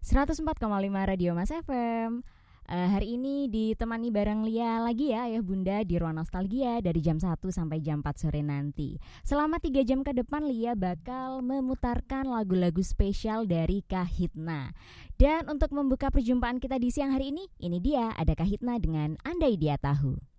104,5 Radio Mas FM. Hari ini ditemani bareng Lia lagi ya Ayah Bunda di Ruang Nostalgia dari jam 1 sampai jam 4 sore nanti. Selama 3 jam ke depan Lia bakal memutarkan lagu-lagu spesial dari Kahitna. Dan untuk membuka perjumpaan kita di siang hari ini dia ada Kahitna dengan Andai Dia Tahu.